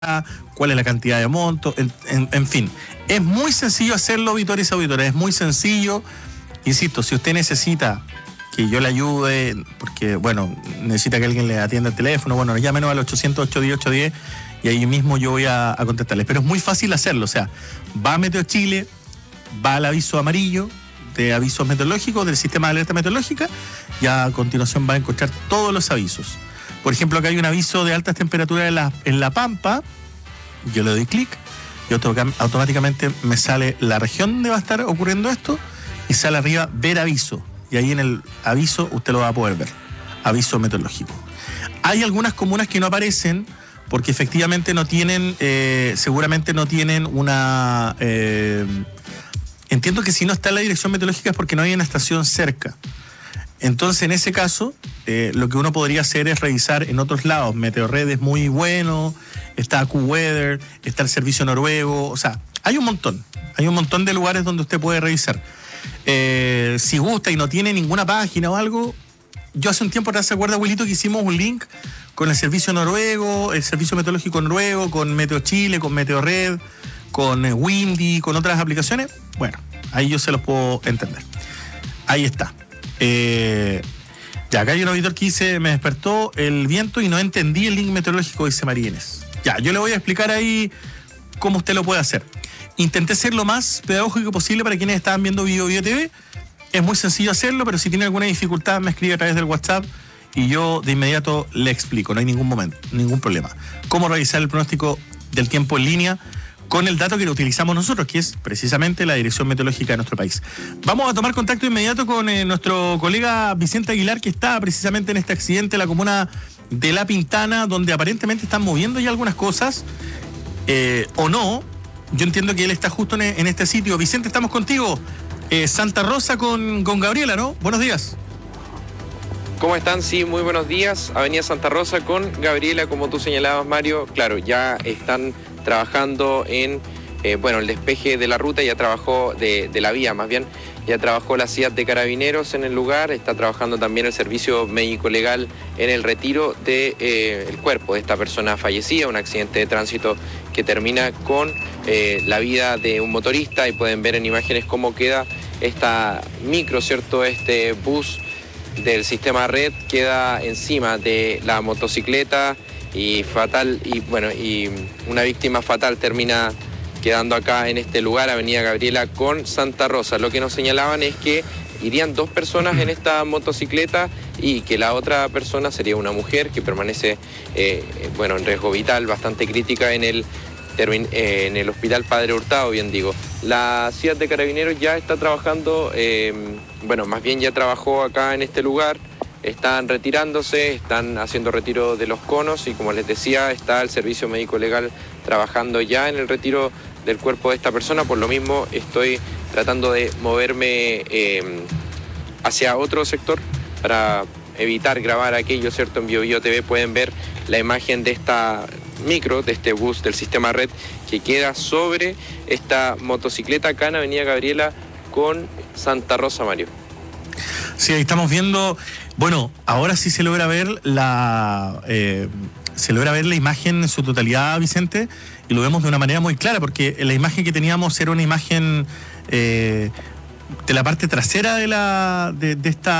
cuál es la cantidad de monto, en fin. Es muy sencillo hacerlo, auditores y auditoras, es muy sencillo. Insisto, si usted necesita que yo le ayude, porque, bueno, necesita que alguien le atienda el teléfono, bueno, llámenos al 800-810-810 y ahí mismo yo voy a contestarles. Pero es muy fácil hacerlo, o sea, va a Meteo Chile, va al aviso amarillo de avisos meteorológicos del sistema de alerta meteorológica y a continuación va a encontrar todos los avisos. Por ejemplo, acá hay un aviso de altas temperaturas en la Pampa, yo le doy clic y automáticamente me sale la región donde va a estar ocurriendo esto y sale arriba ver aviso. Y ahí en el aviso usted lo va a poder ver, aviso meteorológico. Hay algunas comunas que no aparecen porque efectivamente no tienen, seguramente no tienen una... entiendo que si no está en la dirección meteorológica es porque no hay una estación cerca. Entonces, en ese caso, lo que uno podría hacer es revisar en otros lados. Meteorred es muy bueno, está AccuWeather, está el servicio noruego, o sea, hay un montón de lugares donde usted puede revisar. Si gusta y no tiene ninguna página o algo, yo hace un tiempo atrás, ¿se acuerda, abuelito, que hicimos un link con el servicio noruego, el servicio meteorológico noruego, con Meteo Chile, con Meteorred, con Windy, con otras aplicaciones? Bueno, ahí yo se los puedo entender. Ahí está. Ya, acá hay un auditor que dice, me despertó el viento y no entendí el link meteorológico, dice María Inés. Ya, yo le voy a explicar ahí cómo usted lo puede hacer. Intenté ser lo más pedagógico posible para quienes estaban viendo Bio TV. Es muy sencillo hacerlo, pero si tiene alguna dificultad me escribe a través del WhatsApp y yo de inmediato le explico, no hay ningún problema. Cómo realizar el pronóstico del tiempo en línea con el dato que utilizamos nosotros, que es precisamente la dirección meteorológica de nuestro país. Vamos a tomar contacto inmediato con nuestro colega Vicente Aguilar, que está precisamente en este accidente en la comuna de La Pintana, donde aparentemente están moviendo ya algunas cosas, o no. Yo entiendo que él está justo en este sitio. Vicente, estamos contigo. Santa Rosa con Gabriela, ¿no? Buenos días. ¿Cómo están? Sí, muy buenos días. Avenida Santa Rosa con Gabriela, como tú señalabas, Mario. Claro, ya están trabajando en, el despeje de la ruta, ya trabajó de la vía, más bien, ya trabajó la CIAT de Carabineros en el lugar, está trabajando también el servicio médico legal en el retiro de el cuerpo de esta persona fallecida, un accidente de tránsito que termina con la vida de un motorista, y pueden ver en imágenes cómo queda esta micro, ¿cierto? Este bus del sistema red queda encima de la motocicleta y una víctima fatal termina quedando acá en este lugar, Avenida Gabriela con Santa Rosa. Lo que nos señalaban es que irían 2 personas en esta motocicleta y que la otra persona sería una mujer que permanece en riesgo vital, bastante crítica en el hospital Padre Hurtado, bien digo. La CIAT de Carabineros ya está trabajando, más bien ya trabajó acá en este lugar. Están retirándose, están haciendo retiro de los conos y, como les decía, está el servicio médico legal trabajando ya en el retiro del cuerpo de esta persona. Por lo mismo estoy tratando de moverme hacia otro sector para evitar grabar aquello, ¿cierto? En Bio TV pueden ver la imagen de esta micro, de este bus del sistema red que queda sobre esta motocicleta acá en Avenida Gabriela con Santa Rosa, Mario. Sí, ahí estamos viendo. Bueno, ahora sí se logra ver la imagen en su totalidad, Vicente, y lo vemos de una manera muy clara, porque la imagen que teníamos era una imagen de la parte trasera de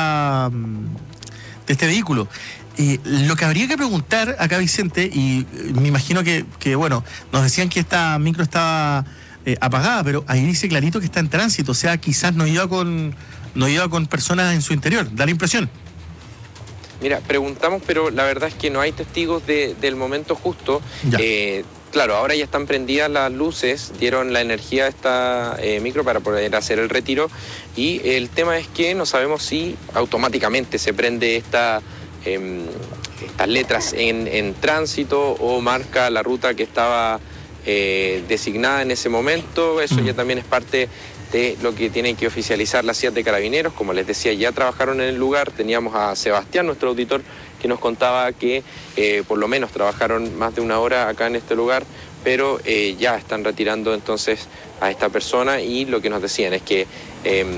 este vehículo. Lo que habría que preguntar acá, Vicente, y me imagino que nos decían que esta micro estaba apagada, pero ahí dice clarito que está en tránsito, o sea, quizás no iba con personas en su interior, da la impresión. Mira, preguntamos, pero la verdad es que no hay testigos del momento justo. Claro, ahora ya están prendidas las luces, dieron la energía a esta micro para poder hacer el retiro, y el tema es que no sabemos si automáticamente se prende estas letras en tránsito o marca la ruta que estaba designada en ese momento. Eso ya también es parte de lo que tienen que oficializar la CIAT de Carabineros. Como les decía, ya trabajaron en el lugar. Teníamos a Sebastián, nuestro auditor, que nos contaba que por lo menos trabajaron más de 1 hora acá en este lugar, pero ya están retirando entonces a esta persona, y lo que nos decían es que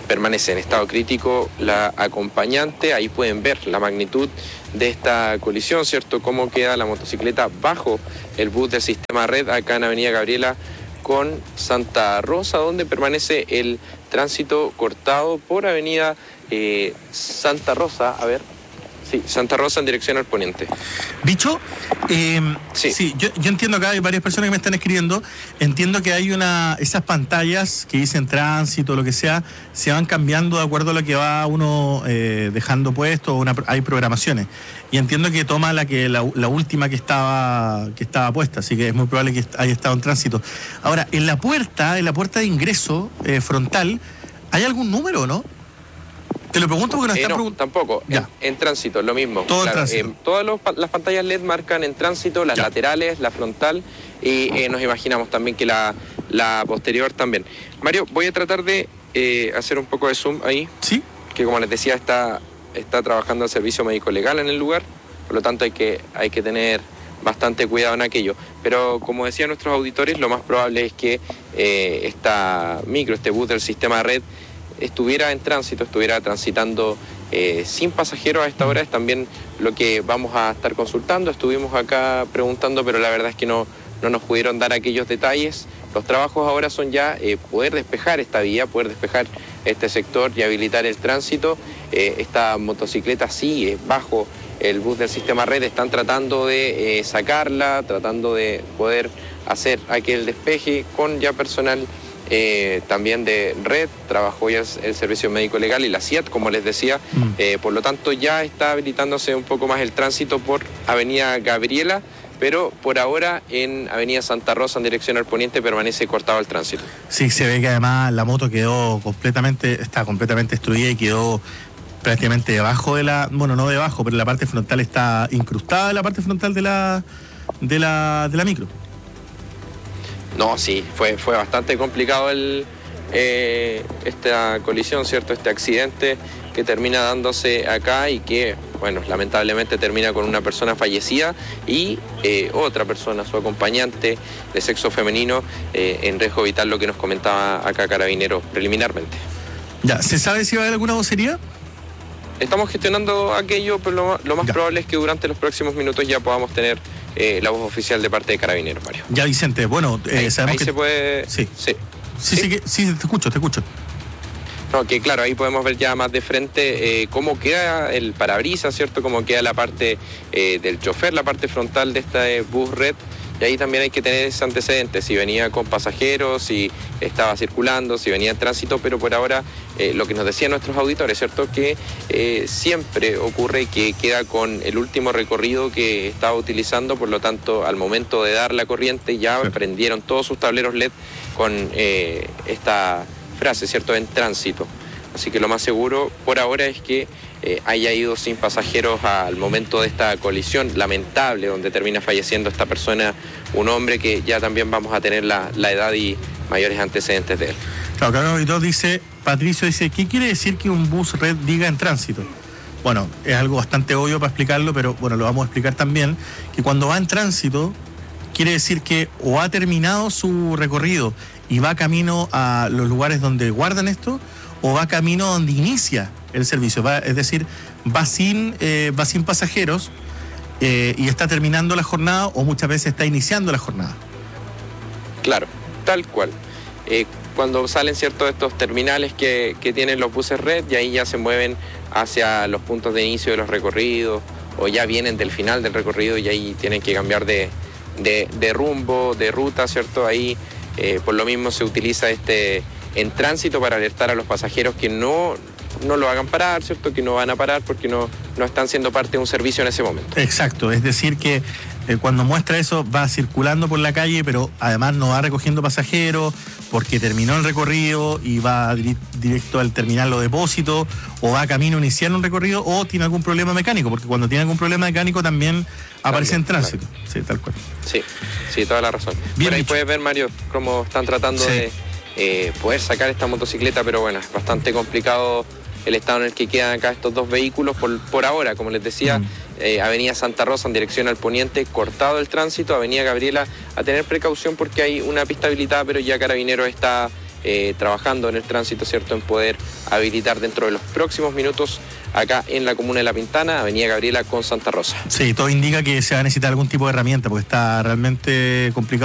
permanece en estado crítico la acompañante. Ahí pueden ver la magnitud de esta colisión, ¿cierto? Cómo queda la motocicleta bajo el bus del sistema Red acá en Avenida Gabriela con Santa Rosa, donde permanece el tránsito cortado por Avenida Santa Rosa. A ver, sí, Santa Rosa en dirección al poniente. Bicho, sí, yo entiendo acá, hay varias personas que me están escribiendo, entiendo que hay esas pantallas que dicen tránsito, lo que sea, se van cambiando de acuerdo a lo que va uno dejando puesto, hay programaciones. Y entiendo que toma la última que estaba puesta, así que es muy probable que haya estado en tránsito. Ahora, en la puerta de ingreso frontal, ¿hay algún número o no? Te lo pregunto porque nos están preguntando. Tampoco, en tránsito, lo mismo. Todo claro, en tránsito. Todas las pantallas LED marcan en tránsito, las laterales, la frontal, y nos imaginamos también que la posterior también. Mario, voy a tratar de hacer un poco de zoom ahí. Sí. Que como les decía, está trabajando el servicio médico legal en el lugar, por lo tanto hay que tener bastante cuidado en aquello. Pero como decían nuestros auditores, lo más probable es que este bus del sistema Red estuviera en tránsito, estuviera transitando sin pasajeros a esta hora. Es también lo que vamos a estar consultando. Estuvimos acá preguntando, pero la verdad es que no nos pudieron dar aquellos detalles. Los trabajos ahora son ya poder despejar esta vía, poder despejar este sector y habilitar el tránsito. Esta motocicleta sí bajo el bus del sistema Red, están tratando de sacarla, tratando de poder hacer aquel despeje con ya personal también de Red. Trabajó ya el servicio médico legal y la CIAT, como les decía. Por lo tanto ya está habilitándose un poco más el tránsito por Avenida Gabriela, pero por ahora en Avenida Santa Rosa en dirección al poniente permanece cortado el tránsito. Sí, se ve que además la moto está completamente destruida y quedó prácticamente debajo no debajo, pero la parte frontal está incrustada en la parte frontal de la micro. No, sí, fue bastante complicado esta colisión, ¿cierto? Este accidente que termina dándose acá y que, bueno, lamentablemente termina con una persona fallecida y otra persona, su acompañante de sexo femenino, en riesgo vital, lo que nos comentaba acá Carabineros preliminarmente. Ya, ¿se sabe si va a haber alguna vocería? Estamos gestionando aquello, pero lo más probable es que durante los próximos minutos ya podamos tener la voz oficial de parte de Carabineros, Mario. Ya, Vicente, bueno, sabemos ahí que... se puede... Sí, te escucho. No, que claro, ahí podemos ver ya más de frente cómo queda el parabrisas, ¿cierto? Cómo queda la parte del chofer, la parte frontal de este bus Red. Y ahí también hay que tener ese antecedente, si venía con pasajeros, si estaba circulando, si venía en tránsito, pero por ahora lo que nos decían nuestros auditores, ¿cierto? Que siempre ocurre que queda con el último recorrido que estaba utilizando, por lo tanto, al momento de dar la corriente ya prendieron todos sus tableros LED con esta frase, ¿cierto? En tránsito. Así que lo más seguro por ahora es que haya ido sin pasajeros al momento de esta colisión lamentable donde termina falleciendo esta persona, un hombre que ya también vamos a tener la edad y mayores antecedentes de él. Claro, cada auditor Patricio dice, ¿qué quiere decir que un bus Red diga en tránsito? Bueno, es algo bastante obvio para explicarlo, pero bueno, lo vamos a explicar también, que cuando va en tránsito quiere decir que o ha terminado su recorrido y va camino a los lugares donde guardan esto, o va camino donde inicia el servicio, es decir, va sin pasajeros y está terminando la jornada o muchas veces está iniciando la jornada. Claro, tal cual. Cuando salen ciertos estos terminales que tienen los buses Red, y ahí ya se mueven hacia los puntos de inicio de los recorridos o ya vienen del final del recorrido y ahí tienen que cambiar de rumbo, de ruta, ¿cierto? Ahí por lo mismo se utiliza en tránsito para alertar a los pasajeros que no lo hagan parar, ¿cierto? Que no van a parar porque no están siendo parte de un servicio en ese momento. Exacto, es decir que cuando muestra eso va circulando por la calle, pero además no va recogiendo pasajeros porque terminó el recorrido y va directo al terminal o depósito, o va camino a iniciar un recorrido, o tiene algún problema mecánico, porque cuando tiene algún problema mecánico también aparece en tránsito. Claro. Sí, tal cual. Sí, toda la razón. Bien, ahí puedes ver, Mario, cómo están tratando de poder sacar esta motocicleta, pero bueno, es bastante complicado el estado en el que quedan acá estos dos vehículos por ahora. Como les decía, Avenida Santa Rosa en dirección al poniente, cortado el tránsito. Avenida Gabriela, a tener precaución porque hay una pista habilitada, pero ya Carabineros está trabajando en el tránsito, ¿cierto?, en poder habilitar dentro de los próximos minutos acá en la comuna de La Pintana, Avenida Gabriela con Santa Rosa. Sí, todo indica que se va a necesitar algún tipo de herramienta porque está realmente complicado.